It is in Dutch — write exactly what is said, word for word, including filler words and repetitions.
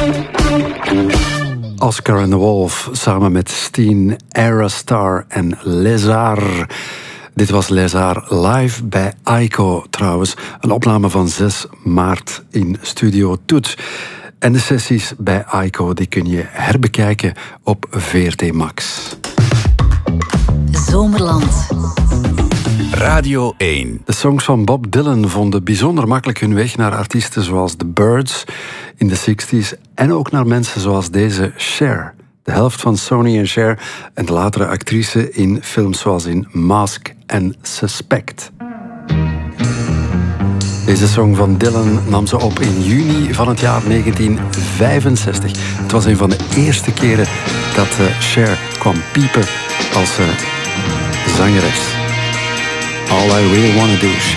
Oscar and the Wolf samen met Steen, Aerostar en Lézard. Dit was Lézard live bij Aiko trouwens. Een opname van zes maart in Studio Toet. En de sessies bij Aiko die kun je herbekijken op V R T Max. Zomerland. Radio één. De songs van Bob Dylan vonden bijzonder makkelijk hun weg naar artiesten zoals The Byrds in de zestig's en ook naar mensen zoals deze Cher, de helft van Sonny en Cher en de latere actrice in films zoals in Mask en Suspect. Deze song van Dylan nam ze op in juni van het jaar negentien vijfenzestig. Het was een van de eerste keren dat Cher kwam piepen als zangeres. All I really wanna do.